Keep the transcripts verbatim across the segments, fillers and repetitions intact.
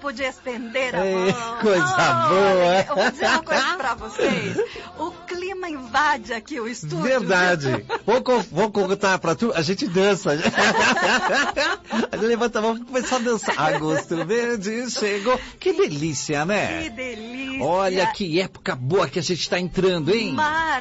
podia estender a Ei, mão. coisa oh, boa. Eu vou dizer uma coisa pra vocês. O clima invade aqui o estúdio. Verdade. Vou, co- vou contar pra tu, a gente dança. A gente levanta a mão e começa a dançar. Agosto verde chegou. Que delícia, né? Que delícia. Olha que época boa que a gente está entrando, hein?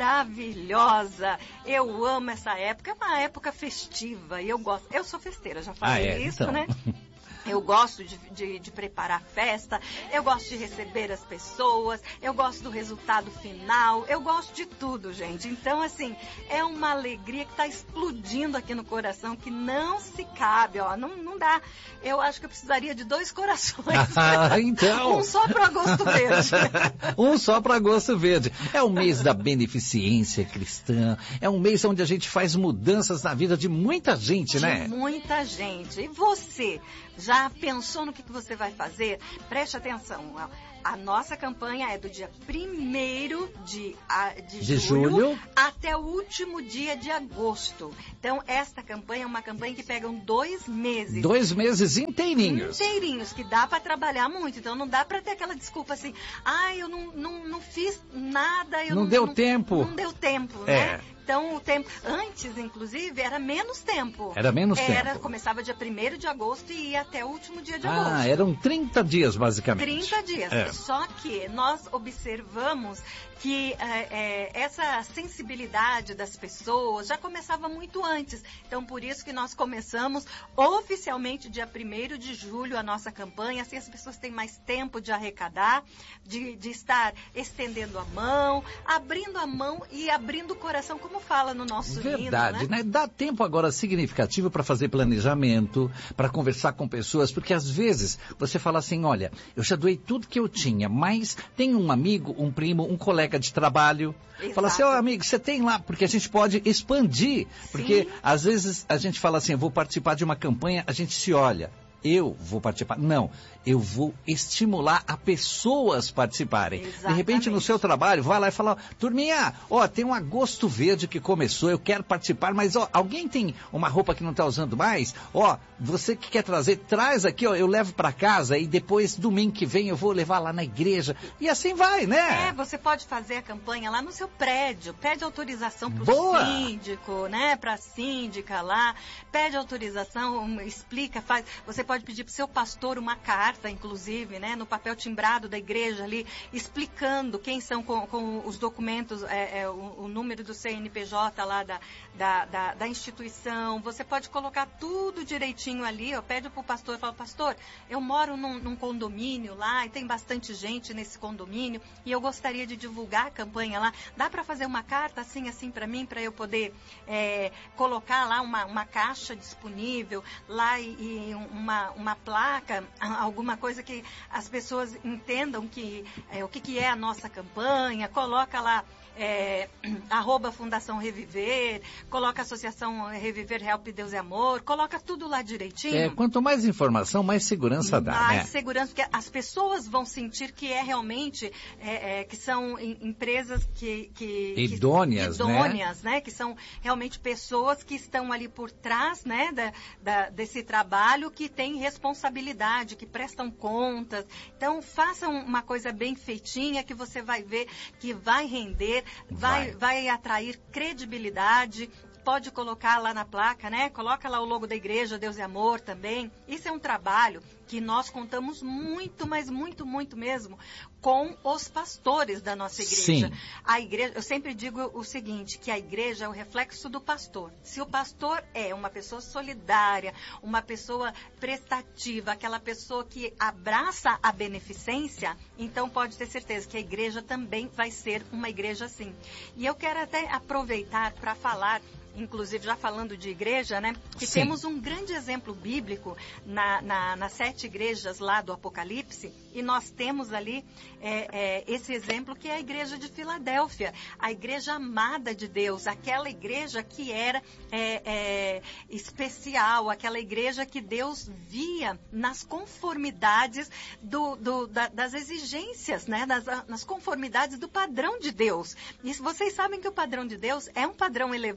Maravilhosa. Eu amo essa época. É uma época festiva e eu gosto. Eu sou festeira, já falei Ah, é? isso, Então. né? Eu gosto de, de, de preparar festa, eu gosto de receber as pessoas, eu gosto do resultado final, eu gosto de tudo, gente. Então, assim, é uma alegria que está explodindo aqui no coração, que não se cabe, ó, não, não dá. Eu acho que eu precisaria de dois corações. Ah, então. Um só para Agosto Verde. Um só para Agosto Verde. É o mês da beneficência cristã, é um mês onde a gente faz mudanças na vida de muita gente, De né? muita gente. E você, já pensou no que, que você vai fazer? Preste atenção. A nossa campanha é do dia primeiro de, a- de, De julho, julho. até o último dia de agosto. Então, esta campanha é uma campanha que pegam dois meses. Dois meses inteirinhos. Inteirinhos, que dá para trabalhar muito. Então, não dá para ter aquela desculpa assim, ah, eu não, não, não fiz nada. Eu Não não, deu tempo. Não deu tempo, É. né? Então, o tempo, antes, inclusive, era menos tempo. Era menos era, tempo. Começava dia primeiro de agosto e ia até o último dia de Ah, agosto. eram trinta dias, basicamente. trinta dias. É. Só que nós observamos que é, é, essa sensibilidade das pessoas já começava muito antes. Então, por isso que nós começamos oficialmente dia primeiro de julho a nossa campanha. Assim as pessoas têm mais tempo de arrecadar, de, de estar estendendo a mão, abrindo a mão e abrindo o coração, como fala no nosso Verdade, hino, né? né? Dá tempo agora significativo para fazer planejamento, para conversar com pessoas, porque às vezes você fala assim, olha, eu já doei tudo que eu tinha, mas tem um amigo, um primo, um colega de trabalho. Exato. Fala assim, ó amigo, você tem lá, porque a gente pode expandir, porque Sim. às vezes a gente fala assim, eu vou participar de uma campanha, a gente se olha. Eu vou participar. Não, eu vou estimular a pessoas participarem. Exatamente. De repente, no seu trabalho, vai lá e fala, turminha, ó, tem um Agosto Verde que começou, eu quero participar, mas ó, alguém tem uma roupa que não está usando mais? Ó, você que quer trazer, traz aqui, ó, eu levo para casa e depois, domingo que vem, eu vou levar lá na igreja. E assim vai, né? É, você pode fazer a campanha lá no seu prédio, pede autorização para o Boa! síndico, né, para a síndica lá, pede autorização, um, explica, faz, você pode pedir para o seu pastor uma carta, inclusive, né, no papel timbrado da igreja ali, explicando quem são com, com os documentos, é, é, o, o número do C N P J lá da, da, da, da instituição, você pode colocar tudo direitinho ali, ó, pede para o pastor, fala, pastor, eu moro num, num condomínio lá e tem bastante gente nesse condomínio e eu gostaria de divulgar a campanha lá, dá para fazer uma carta assim, assim para mim, para eu poder é, colocar lá uma, uma caixa disponível lá e, e uma uma placa, alguma coisa que as pessoas entendam que, é, o que, que é a nossa campanha, coloca lá é, arroba Fundação Reviver, coloca a Associação Reviver Help Deus e Amor, coloca tudo lá direitinho. É, quanto mais informação, mais segurança dá, mais né? segurança, porque as pessoas vão sentir que é realmente, é, é, que são em, empresas que... que idôneas, que, idôneas, né? né? Que são realmente pessoas que estão ali por trás, né? Da, da, desse trabalho, que têm responsabilidade, que prestam contas. Então, façam uma coisa bem feitinha, que você vai ver que vai render, vai, Vai. vai atrair credibilidade. Pode colocar lá na placa, né? Coloca lá o logo da igreja, Deus e Amor também. Isso é um trabalho que nós contamos muito, mas muito, muito mesmo, com os pastores da nossa igreja. Sim. A igreja, eu sempre digo o seguinte, que a igreja é o reflexo do pastor. Se o pastor é uma pessoa solidária, uma pessoa prestativa, aquela pessoa que abraça a beneficência, então pode ter certeza que a igreja também vai ser uma igreja assim. E eu quero até aproveitar para falar, inclusive já falando de igreja, né? Que Sim. temos um grande exemplo bíblico na, na, nas sete igrejas lá do Apocalipse, e nós temos ali é, é, esse exemplo que é a igreja de Filadélfia, a igreja amada de Deus, aquela igreja que era é, é, especial, aquela igreja que Deus via nas conformidades do, do, da, das exigências, né? Das, nas conformidades do padrão de Deus. E vocês sabem que o padrão de Deus é um padrão elevado porque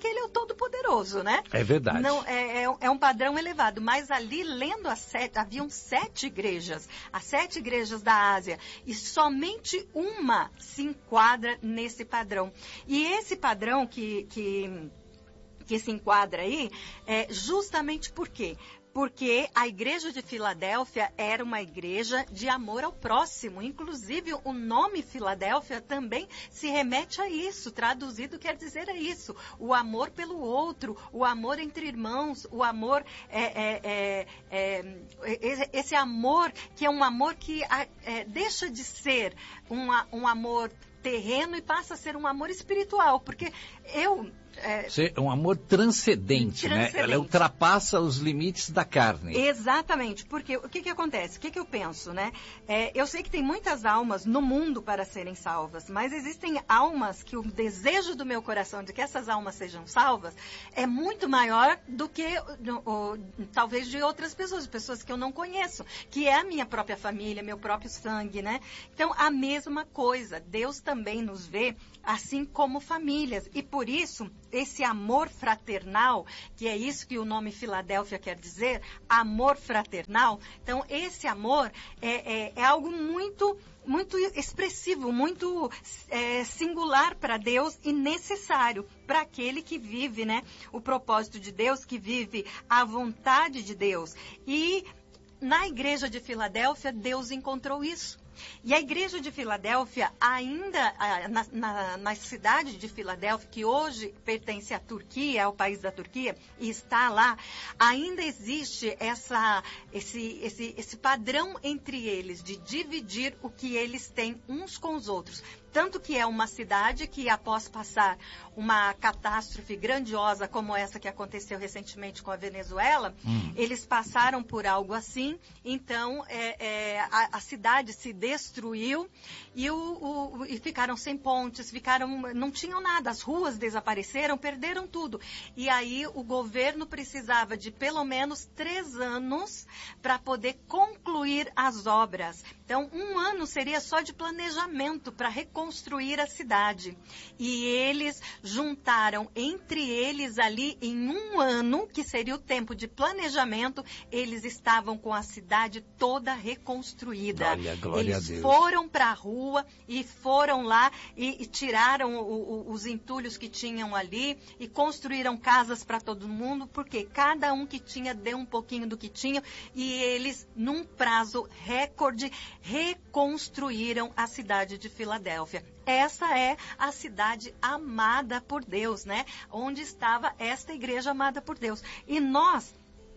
ele é o Todo-Poderoso, né? É verdade. Não, é, é, é um padrão elevado. Mas ali, lendo as sete, haviam sete igrejas, as sete igrejas da Ásia, e somente uma se enquadra nesse padrão. E esse padrão que, que, que se enquadra aí, é justamente por quê? Porque a igreja de Filadélfia era uma igreja de amor ao próximo. Inclusive, o nome Filadélfia também se remete a isso. Traduzido quer dizer é isso. O amor pelo outro, o amor entre irmãos, o amor, é, é, é, é, esse amor que é um amor que é, deixa de ser um, um amor terreno e passa a ser um amor espiritual. Porque eu... É, é um amor transcendente, transcendente, né? Ela ultrapassa os limites da carne. Exatamente, porque o que que acontece? O que que eu penso, né? É, eu sei que tem muitas almas no mundo para serem salvas, mas existem almas que o desejo do meu coração de que essas almas sejam salvas é muito maior do que o, o, talvez de outras pessoas, pessoas que eu não conheço, que é a minha própria família, meu próprio sangue, né? Então, a mesma coisa, Deus também nos vê assim como famílias, e por isso esse amor fraternal, que é isso que o nome Filadélfia quer dizer, amor fraternal. Então, esse amor é, é, é algo muito, muito expressivo, muito é, singular para Deus e necessário para aquele que vive, né, o propósito de Deus, que vive a vontade de Deus. E na igreja de Filadélfia, Deus encontrou isso. E a igreja de Filadélfia, ainda na, na, na cidade de Filadélfia, que hoje pertence à Turquia, ao país da Turquia, e está lá, ainda existe essa, esse, esse, esse padrão entre eles de dividir o que eles têm uns com os outros. Tanto que é uma cidade que, após passar uma catástrofe grandiosa como essa que aconteceu recentemente com a Venezuela, hum. eles passaram por algo assim. Então, é, é, a, a cidade se destruiu e, o, o, e ficaram sem pontes, ficaram, não tinham nada. As ruas desapareceram, perderam tudo. E aí o governo precisava de pelo menos três anos para poder concluir as obras. Então, um ano seria só de planejamento para reconstruir a cidade. E eles juntaram entre eles ali, em um ano, que seria o tempo de planejamento, eles estavam com a cidade toda reconstruída. Olha, glória eles a Deus. Foram para a rua e foram lá e, e tiraram o, o, os entulhos que tinham ali e construíram casas para todo mundo, porque cada um que tinha deu um pouquinho do que tinha e eles, num prazo recorde, reconstruíram a cidade de Filadélfia. Essa é a cidade amada por Deus, né? Onde estava esta igreja amada por Deus. E nós,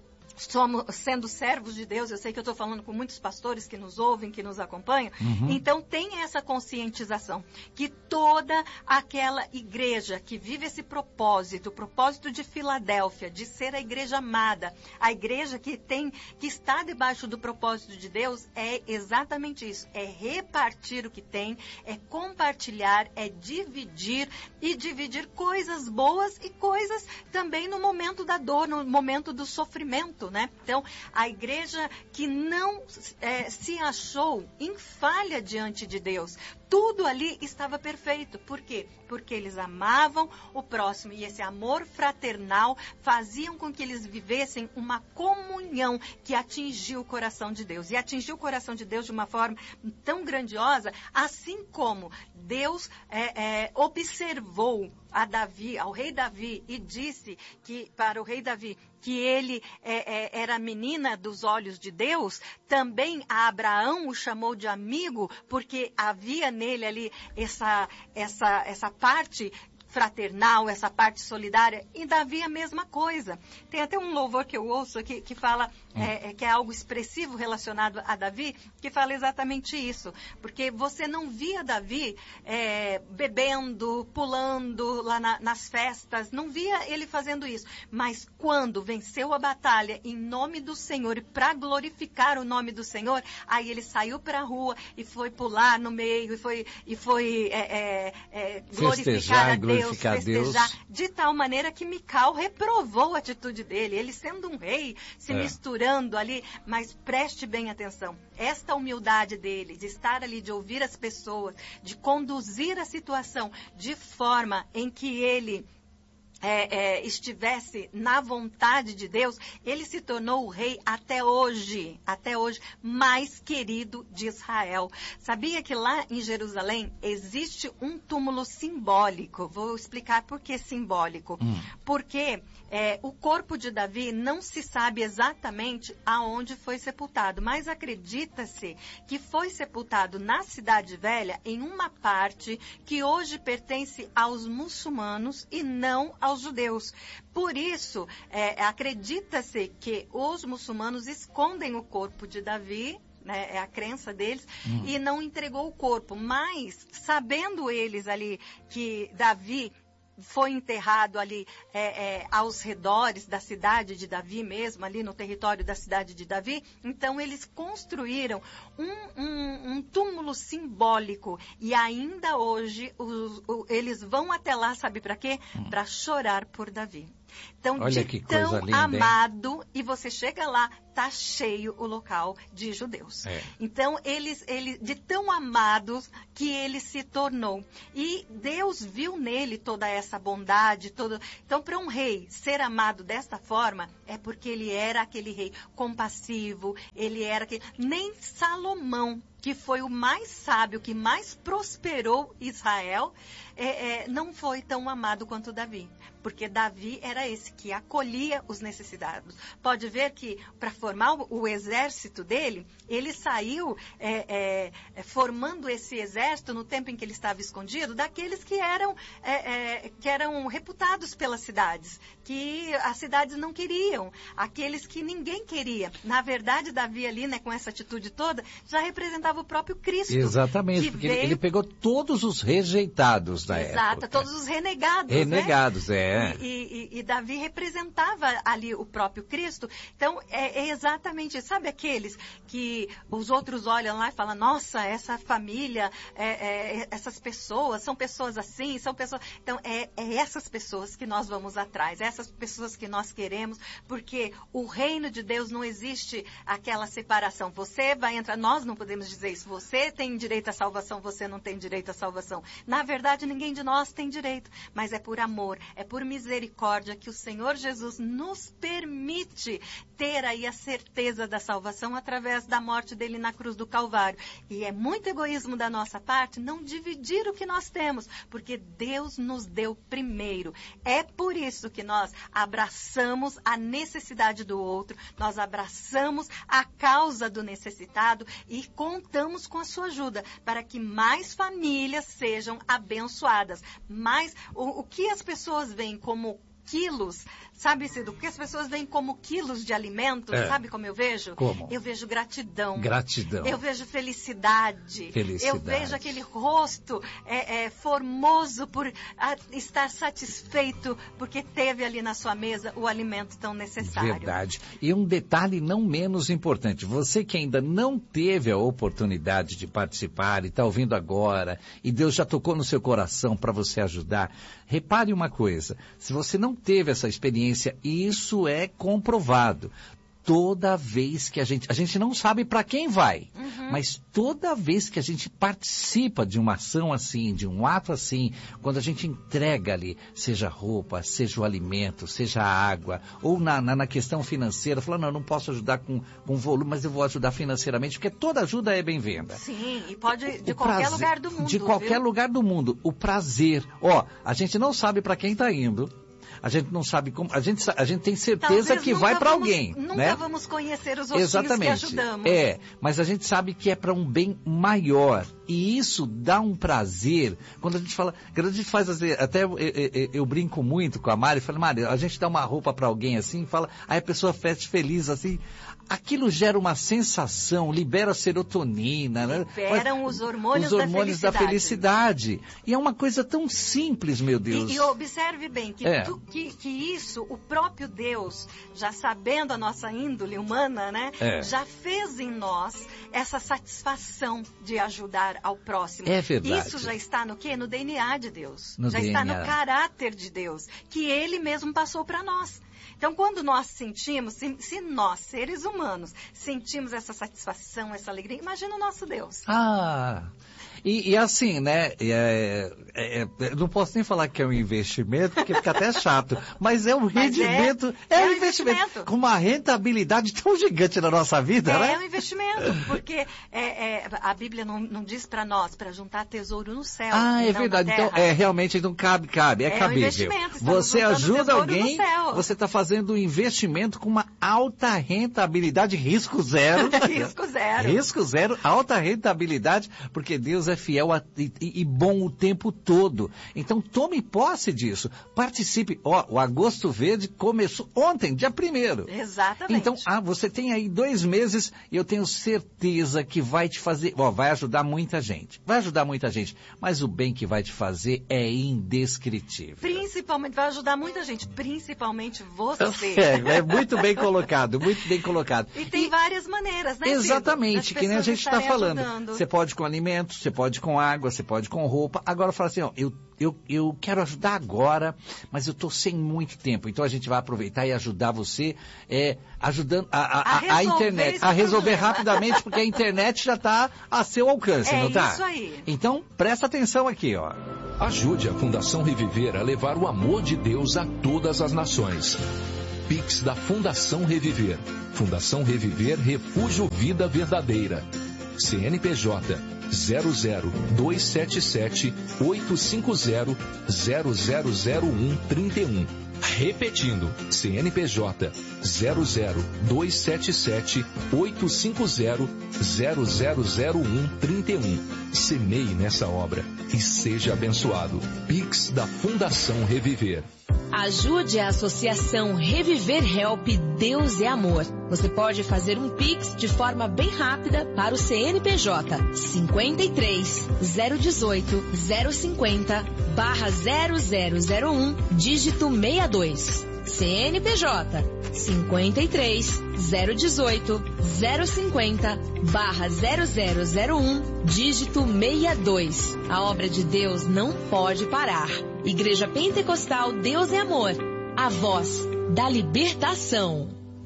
somos, sendo servos de Deus, eu sei que eu estou falando com muitos pastores que nos ouvem, que nos acompanham, uhum. Então tem essa conscientização, que toda aquela igreja que vive esse propósito, o propósito de Filadélfia, de ser a igreja amada, a igreja que tem, que está debaixo do propósito de Deus, é exatamente isso, é repartir o que tem, é compartilhar, é dividir, e dividir coisas boas e coisas também no momento da dor, no momento do sofrimento, né? Então, a igreja que não é, se achou em falha diante de Deus, tudo ali estava perfeito. Por quê? Porque eles amavam o próximo e esse amor fraternal faziam com que eles vivessem uma comunhão que atingiu o coração de Deus. E atingiu o coração de Deus de uma forma tão grandiosa, assim como Deus é, é, observou a Davi, ao rei Davi, e disse que, para o rei Davi, que ele é, é, era a menina dos olhos de Deus, também a Abraão o chamou de amigo, porque havia nele ali essa, essa, essa parte fraternal, essa parte solidária, e Davi a mesma coisa. Tem até um louvor que eu ouço aqui que fala, hum. é, que é algo expressivo relacionado a Davi, que fala exatamente isso, porque você não via Davi é, bebendo, pulando lá na, nas festas, não via ele fazendo isso, mas quando venceu a batalha em nome do Senhor e para glorificar o nome do Senhor, aí ele saiu para a rua e foi pular no meio e foi, e foi é, é, é, glorificar a Deus, Deus, festejar, Deus. De tal maneira que Mical reprovou a atitude dele, ele sendo um rei, se é. misturando ali, mas preste bem atenção, esta humildade dele, de estar ali, de ouvir as pessoas, de conduzir a situação de forma em que ele É, é, estivesse na vontade de Deus, ele se tornou o rei até hoje, até hoje, mais querido de Israel. Sabia que lá em Jerusalém existe um túmulo simbólico? Vou explicar por que simbólico. Hum. Porque é, o corpo de Davi não se sabe exatamente aonde foi sepultado, mas acredita-se que foi sepultado na Cidade Velha, em uma parte que hoje pertence aos muçulmanos e não aos aos judeus. Por isso, é, acredita-se que os muçulmanos escondem o corpo de Davi, né, é a crença deles, hum. e não entregou o corpo. Mas, sabendo eles ali que Davi foi enterrado ali é, é, aos redores da cidade de Davi mesmo, ali no território da cidade de Davi, então eles construíram um, um, um túmulo simbólico e ainda hoje os, os, eles vão até lá, sabe para quê? Hum. Para chorar por Davi. Então, olha de que tão coisa linda, amado, hein? E você chega lá, tá cheio o local de judeus. É. Então, eles, ele, de tão amados que ele se tornou. E Deus viu nele toda essa bondade, todo... Então, para um rei ser amado desta forma, é porque ele era aquele rei compassivo, ele era aquele... Nem Salomão, que foi o mais sábio, que mais prosperou Israel, é, é, não foi tão amado quanto Davi. Porque Davi era esse que acolhia os necessitados. Pode ver que, para formar o, o exército dele, ele saiu é, é, formando esse exército no tempo em que ele estava escondido, daqueles que eram, é, é, que eram reputados pelas cidades, que as cidades não queriam, aqueles que ninguém queria. Na verdade, Davi ali, né, com essa atitude toda, já representava o próprio Cristo. Exatamente, porque veio... ele pegou todos os rejeitados da Exato, época. Exato, todos os renegados. Renegados, né? é. E, e, e Davi representava ali o próprio Cristo. Então, é, é exatamente isso. Sabe aqueles que os outros olham lá e falam, nossa, essa família, é, é, essas pessoas, são pessoas assim, são pessoas... Então, é, é essas pessoas que nós vamos atrás, é essas pessoas que nós queremos, porque o reino de Deus não existe aquela separação. Você vai entrar, nós não podemos dizer isso, você tem direito à salvação, você não tem direito à salvação. Na verdade, ninguém de nós tem direito, mas é por amor, é por misericórdia que o Senhor Jesus nos permite ter aí a certeza da salvação através da morte dele na cruz do Calvário. E é muito egoísmo da nossa parte não dividir o que nós temos, porque Deus nos deu primeiro. É por isso que nós abraçamos a necessidade do outro, nós abraçamos a causa do necessitado e contamos com a sua ajuda para que mais famílias sejam abençoadas. Mas o, o que as pessoas veem como quilos, sabe, Cido? Porque as pessoas veem como quilos de alimento, é. Sabe como eu vejo? Como? Eu vejo gratidão. Gratidão. Eu vejo felicidade. Felicidade. Eu vejo aquele rosto é, é, formoso por a, estar satisfeito porque teve ali na sua mesa o alimento tão necessário. Verdade. E um detalhe não menos importante, você que ainda não teve a oportunidade de participar e está ouvindo agora, e Deus já tocou no seu coração para você ajudar, repare uma coisa, se você não teve essa experiência, isso é comprovado. Toda vez que a gente, a gente não sabe para quem vai, uhum. mas toda vez que a gente participa de uma ação assim, de um ato assim, quando a gente entrega ali, seja roupa, seja o alimento, seja a água, ou na, na, na questão financeira, falando, não, eu não posso ajudar com, com volume, mas eu vou ajudar financeiramente, porque toda ajuda é bem-vinda. Sim, e pode de o qualquer prazer, lugar do mundo. De qualquer viu? lugar do mundo. O prazer, ó, a gente não sabe para quem está indo. A gente não sabe como, a gente, a gente tem certeza Talvez que vai para alguém, nunca né? vamos conhecer os rostinhos Exatamente. que ajudamos. É, mas a gente sabe que é para um bem maior. E isso dá um prazer. Quando a gente fala, quando a gente faz, até eu, eu, eu brinco muito com a Mari, falo, Mari, a gente dá uma roupa para alguém assim, fala, aí a pessoa fecha feliz assim. Aquilo gera uma sensação, libera serotonina, né? Liberam os hormônios, os hormônios da, da felicidade. felicidade. E é uma coisa tão simples, meu Deus. E, e observe bem que, é. tu, que, que isso, o próprio Deus, já sabendo a nossa índole humana, né? É. Já fez em nós essa satisfação de ajudar ao próximo. É verdade. Isso já está no quê? No D N A de Deus. No já D N A. Está no caráter de Deus, que Ele mesmo passou para nós. Então, quando nós sentimos, se, se nós, seres humanos, sentimos essa satisfação, essa alegria, imagina o nosso Deus. Ah, E, e assim, né, é, é, é, não posso nem falar que é um investimento, porque fica até chato, mas é um rendimento, é, é, é um investimento, investimento com uma rentabilidade tão gigante na nossa vida, é, né? É um investimento, porque é, é, a Bíblia não, não diz para nós, para juntar tesouro no céu. Ah, é verdade, então é, realmente não cabe, cabe, é, é cabível. Um você ajuda alguém, você está fazendo um investimento com uma alta rentabilidade, risco zero. Risco zero. Risco zero, alta rentabilidade, porque Deus é fiel a, e, e bom o tempo todo. Então tome posse disso. Participe. Ó, o Agosto Verde começou ontem, dia primeiro. Exatamente. Então, ah, você tem aí dois meses e eu tenho certeza que vai te fazer, ó, vai ajudar muita gente. Vai ajudar muita gente. Mas o bem que vai te fazer é indescritível. Principalmente, vai ajudar muita gente, principalmente você. É, é muito bem colocado, muito bem colocado. E tem e, várias maneiras, né, exatamente, que nem a gente está falando. Ajudando. Você pode com alimentos, você pode com água, você pode com roupa. Agora fala assim, ó, eu, eu, eu quero ajudar agora, mas eu estou sem muito tempo. Então a gente vai aproveitar e ajudar você, é, ajudando a, a, a, a internet, a resolver problema. rapidamente, porque a internet já está a seu alcance, é não tá? É isso aí. Então presta atenção aqui, ó. Ajude a Fundação Reviver a levar o amor de Deus a todas as nações. Pix da Fundação Reviver. Fundação Reviver Refúgio Vida Verdadeira. C N P J zero zero dois sete sete oito cinco zero zero zero zero um três um. Repetindo, C N P J zero zero dois sete sete oito cinco zero zero zero zero um três um. Semeie nessa obra e seja abençoado. Pix da Fundação Reviver. Ajude a Associação Reviver Help Deus é Amor. Você pode fazer um Pix de forma bem rápida para o C N P J cinquenta e três, zero dezoito, zero cinquenta, barra zero zero zero um, dígito sessenta e dois. C N P J cinquenta e três, zero dezoito, zero cinquenta, barra zero zero zero um, dígito sessenta e dois. A obra de Deus não pode parar. Igreja Pentecostal Deus é Amor, a voz da libertação.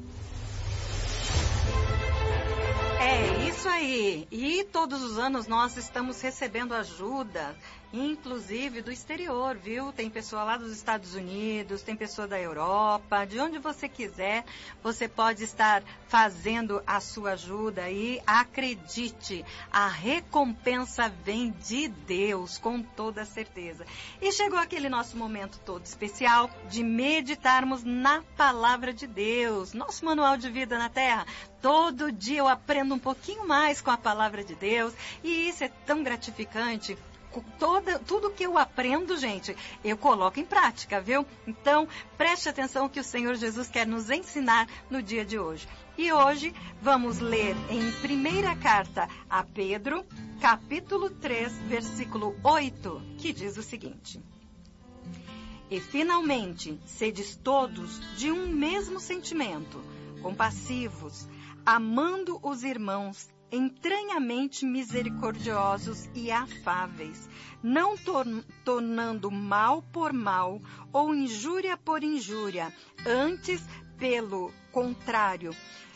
É isso aí. E todos os anos nós estamos recebendo ajuda, inclusive do exterior, viu? Tem pessoa lá dos Estados Unidos, tem pessoa da Europa, de onde você quiser, você pode estar fazendo a sua ajuda e acredite, a recompensa vem de Deus, com toda certeza. E chegou aquele nosso momento todo especial de meditarmos na Palavra de Deus, nosso manual de vida na Terra. Todo dia eu aprendo um pouquinho mais com a Palavra de Deus e isso é tão gratificante. Toda, tudo que eu aprendo, gente, eu coloco em prática, viu? Então, preste atenção que o Senhor Jesus quer nos ensinar no dia de hoje. E hoje vamos ler em primeira carta a Pedro, capítulo três, versículo oito, que diz o seguinte: E finalmente, sedes todos de um mesmo sentimento, compassivos, amando os irmãos, entranhamente misericordiosos e afáveis, não tor- tornando mal por mal ou injúria por injúria, antes, pelo contrário,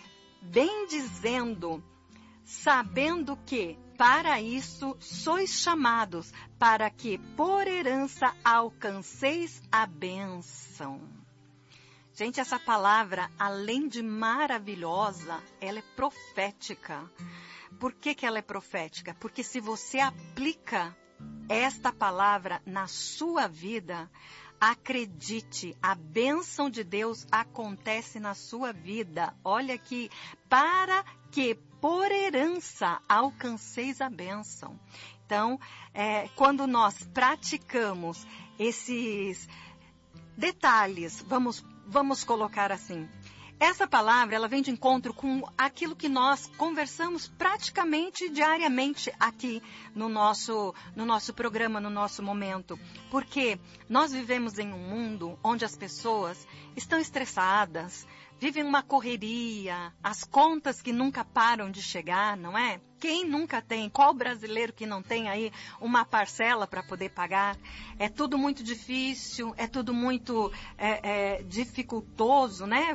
bendizendo, sabendo que para isso sois chamados, para que por herança alcanceis a bênção. Gente, essa palavra, além de maravilhosa, ela é profética. Por que que ela é profética? Porque se você aplica esta palavra na sua vida, acredite, a bênção de Deus acontece na sua vida. Olha aqui, para que por herança alcanceis a bênção. Então, é, quando nós praticamos esses detalhes, vamos Vamos colocar assim. Essa palavra, ela vem de encontro com aquilo que nós conversamos praticamente diariamente aqui no nosso, no nosso programa, no nosso momento. Porque nós vivemos em um mundo onde as pessoas estão estressadas, vivem uma correria, as contas que nunca param de chegar, não é? Quem nunca tem? Qual brasileiro que não tem aí uma parcela para poder pagar? É tudo muito difícil, é tudo muito é, é, dificultoso, né?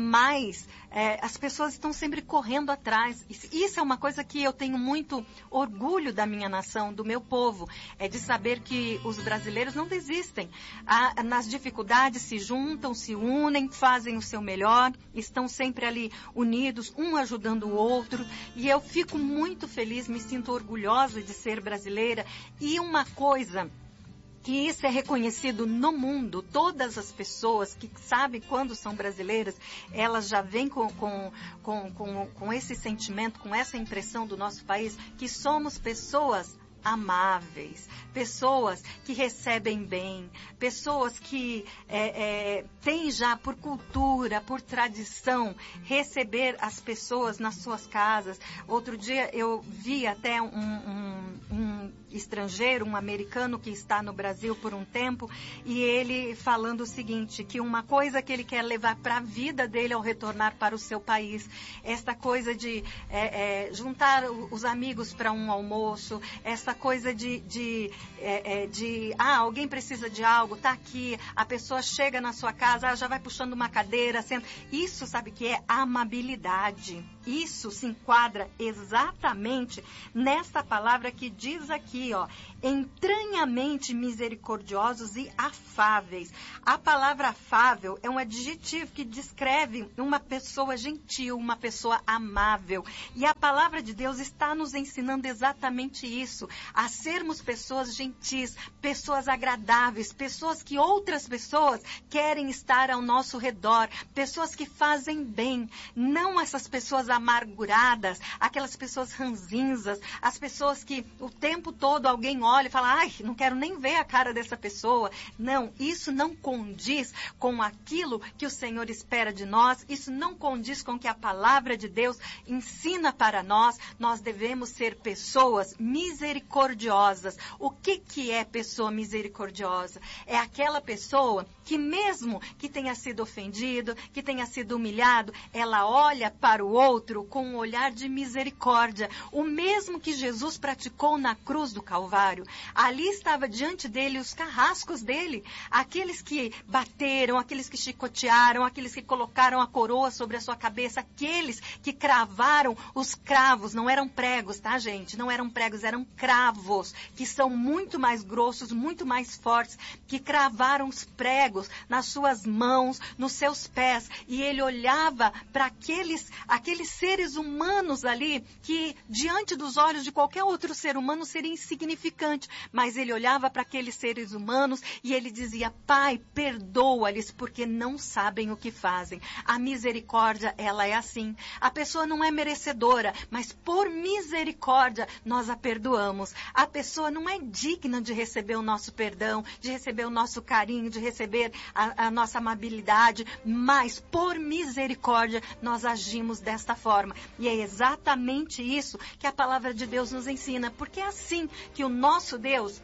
Mas é, as pessoas estão sempre correndo atrás. Isso é uma coisa que eu tenho muito orgulho da minha nação, do meu povo, é de saber que os brasileiros não desistem. A, nas dificuldades se juntam, se unem, fazem o seu melhor, estão sempre ali unidos, um ajudando o outro. E eu fico muito muito feliz, me sinto orgulhosa de ser brasileira. E uma coisa que isso é reconhecido no mundo, todas as pessoas que sabem quando são brasileiras, elas já vêm com, com, com, com, com esse sentimento, com essa impressão do nosso país, que somos pessoas amáveis, pessoas que recebem bem, pessoas que é, é, têm já por cultura, por tradição, receber as pessoas nas suas casas. Outro dia eu vi até um, um, um estrangeiro, um americano que está no Brasil por um tempo, e ele falando o seguinte, que uma coisa que ele quer levar para a vida dele ao retornar para o seu país, esta coisa de é, é, juntar os amigos para um almoço, essa coisa de, de, é, é, de ah, alguém precisa de algo, tá aqui, a pessoa chega na sua casa, ah, já vai puxando uma cadeira, senta. Isso, sabe que é amabilidade. Isso se enquadra exatamente nessa palavra que diz aqui, ó, entranhamente misericordiosos e afáveis. A palavra afável é um adjetivo que descreve uma pessoa gentil, uma pessoa amável. E a palavra de Deus está nos ensinando exatamente isso, a sermos pessoas gentis, pessoas agradáveis, pessoas que outras pessoas querem estar ao nosso redor, pessoas que fazem bem, não essas pessoas amarguradas, aquelas pessoas ranzinzas, as pessoas que o tempo todo alguém olha e fala, ai, não quero nem ver a cara dessa pessoa. Não, isso não condiz com aquilo que o Senhor espera de nós, isso não condiz com o que a palavra de Deus ensina para nós. Nós devemos ser pessoas misericordiosas. O que que é pessoa misericordiosa? É aquela pessoa que mesmo que tenha sido ofendido, que tenha sido humilhado, ela olha para o outro com um olhar de misericórdia. O mesmo que Jesus praticou na cruz do Calvário. Ali estava diante dele os carrascos dele, aqueles que bateram, aqueles que chicotearam, aqueles que colocaram a coroa sobre a sua cabeça, aqueles que cravaram os cravos, não eram pregos, tá, gente? Não eram pregos, eram cravos, que são muito mais grossos, muito mais fortes, que cravaram os pregos nas suas mãos, nos seus pés, e ele olhava para aqueles, aqueles seres humanos ali, que diante dos olhos de qualquer outro ser humano seria insignificante, mas ele olhava para aqueles seres humanos e ele dizia, Pai, perdoa-lhes porque não sabem o que fazem. A misericórdia, ela é assim. A pessoa não é merecedora, mas por misericórdia nós a perdoamos. A pessoa não é digna de receber o nosso perdão, de receber o nosso carinho, de receber a, a nossa amabilidade, mas por misericórdia nós agimos desta forma. E é exatamente isso que a palavra de Deus nos ensina, porque é assim que o nosso Deus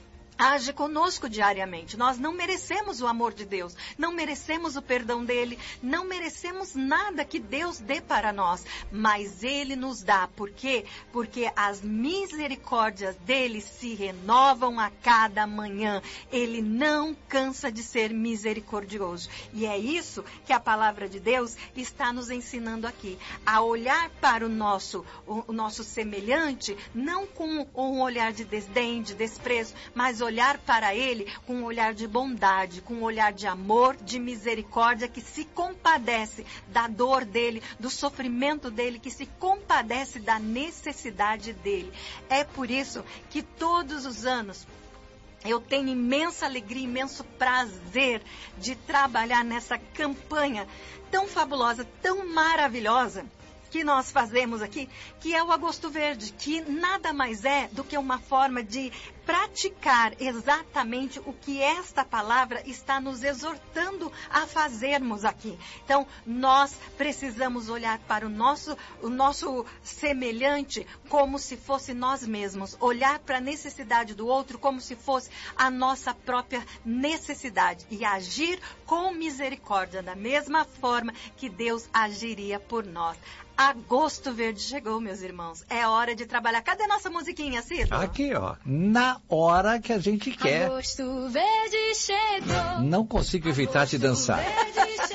age conosco diariamente. Nós não merecemos o amor de Deus, não merecemos o perdão dele, não merecemos nada que Deus dê para nós, mas ele nos dá. Por quê? Porque as misericórdias dele se renovam a cada manhã. Ele não cansa de ser misericordioso. E é isso que a palavra de Deus está nos ensinando aqui, a olhar para o nosso, o, o nosso semelhante, não com um olhar de desdém, de desprezo, mas olhar para ele com um olhar de bondade, com um olhar de amor, de misericórdia, que se compadece da dor dele, do sofrimento dele, que se compadece da necessidade dele. É por isso que todos os anos eu tenho imensa alegria, imenso prazer de trabalhar nessa campanha tão fabulosa, tão maravilhosa que nós fazemos aqui, que é o Agosto Verde, que nada mais é do que uma forma de praticar exatamente o que esta palavra está nos exortando a fazermos aqui. Então, nós precisamos olhar para o nosso, o nosso semelhante como se fosse nós mesmos, olhar para a necessidade do outro como se fosse a nossa própria necessidade e agir com misericórdia, da mesma forma que Deus agiria por nós. Agosto Verde chegou, meus irmãos. É hora de trabalhar. Cadê nossa musiquinha, Cito? Aqui, ó. Na hora que a gente quer. Agosto Verde chegou. Não consigo evitar de dançar.